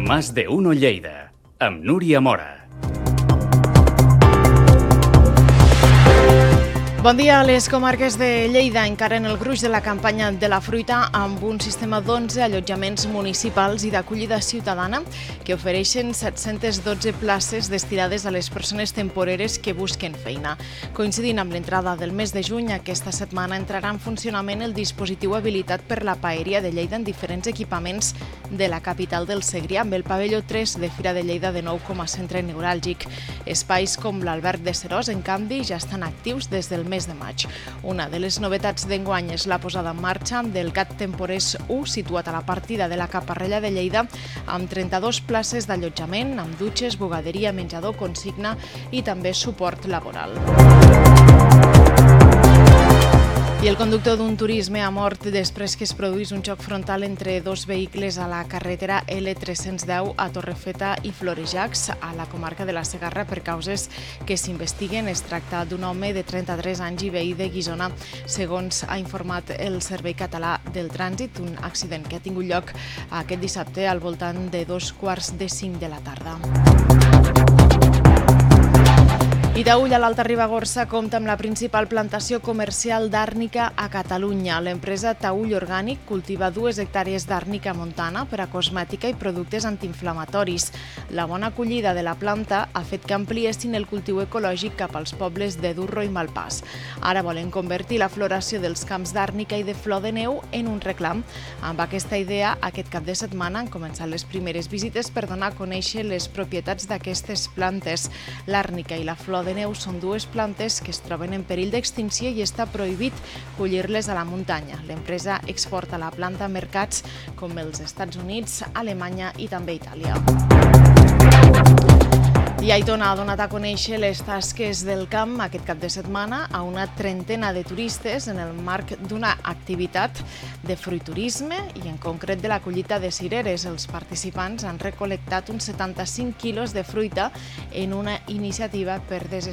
Más de Uno Lleida, amb Núria Mora. Bon dia. Les comarques de Lleida encaren el gruix de la campanya de la fruita amb un sistema d'11 allotjaments municipals i d'acollida ciutadana que ofereixen 712 places destinades a les persones temporeres que busquen feina. Coincidint amb l'entrada del mes de juny, aquesta setmana entrarà en funcionament el dispositiu habilitat per la Paeria de Lleida en diferents equipaments de la capital del Segrià, amb el pavelló 3 de Fira de Lleida de nou com a centre neuràlgic. Espais com l'Alberg de Serós, en canvi, ja estan actius des del mes de maig. Una de les novetats d'enguany és la posada en marxa del CAT Temporers 1, situat a la partida de la Caparrella de Lleida, amb 32 places d'allotjament, amb dutxes, bugaderia, menjador, consigna i també suport laboral. I el conductor d'un turisme ha mort després que es produís un xoc frontal entre dos vehicles a la carretera L310 a Torrefeta i Florejacs, a la comarca de la Segarra, per causes que s'investiguen. Es tracta d'un home de 33 anys i veí de Guissona, segons ha informat el Servei Català del Trànsit, un accident que ha tingut lloc aquest dissabte al voltant de 4:45 de la tarda. I Taüll, a l'Alta Ribagorça, compta amb la principal plantació comercial d'àrnica a Catalunya. L'empresa Taüll Orgànic cultiva 2 hectàrees d'àrnica montana per a cosmètica i productes antiinflamatoris. La bona acollida de la planta ha fet que ampliessin el cultiu ecològic cap als pobles de Durro i Malpàs. Ara volen convertir la floració dels camps d'àrnica i de flor de neu en un reclam. Amb aquesta idea, aquest cap de setmana han començat les primeres visites per donar a conèixer les propietats d'aquestes plantes. L'àrnica i la flor de neu són 2 plantes que es troben en perill d'extinció i està prohibit collir-les a la muntanya. L'empresa exporta la planta a mercats com els Estats Units, Alemanya i també Itàlia. I Aitona ha donat a conèixer les tasques del camp aquest cap de setmana a una trentena de turistes en el marc d'una activitat de fruiturisme i en concret de la collita de cireres. Els participants han recol·lectat uns 75 quilos de fruita en una iniciativa per